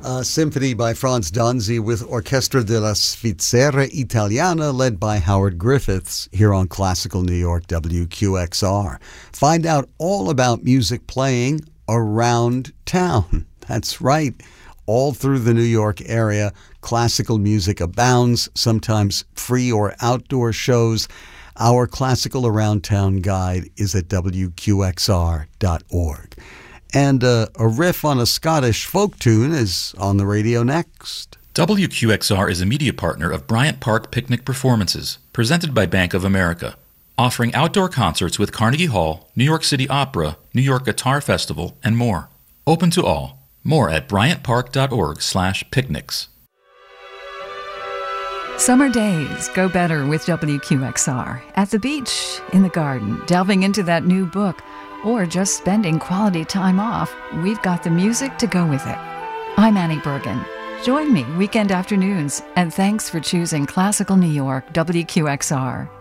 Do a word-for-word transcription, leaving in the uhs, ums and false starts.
A symphony by Franz Danzi with Orchestra della Svizzera Italiana led by Howard Griffiths here on Classical New York W Q X R. Find out all about music playing around town. That's right. All through the New York area, classical music abounds, sometimes free or outdoor shows. Our Classical Around Town guide is at W Q X R dot org. And uh, a riff on a Scottish folk tune is on the radio next. W Q X R is a media partner of Bryant Park Picnic Performances, presented by Bank of America, offering outdoor concerts with Carnegie Hall, New York City Opera, New York Guitar Festival, and more. Open to all. More at bryant park dot org slash picnics. Summer days go better with W Q X R. At the beach, in the garden, delving into that new book, or just spending quality time off, we've got the music to go with it. I'm Annie Bergen. Join me weekend afternoons, and thanks for choosing Classical New York W Q X R.